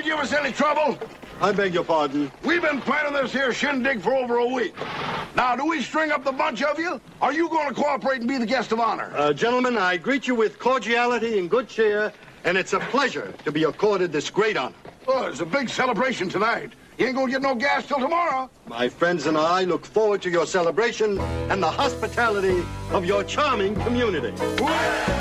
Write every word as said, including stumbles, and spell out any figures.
give us any trouble? I beg your pardon. We've been planning this here shindig for over a week. Now, do we string up the bunch of you? Are you going to cooperate and be the guest of honor? Uh, gentlemen, I greet you with cordiality and good cheer, and it's a pleasure to be accorded this great honor. Oh, it's a big celebration tonight. You ain't gonna get no gas till tomorrow. My friends and I look forward to your celebration and the hospitality of your charming community.